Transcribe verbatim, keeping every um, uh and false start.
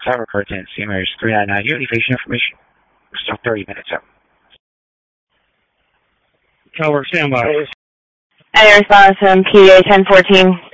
Tower Car ten, C M Rs three nine nine, you have elevation information. Still thirty minutes out. Tower, standby. Any response from P A ten fourteen?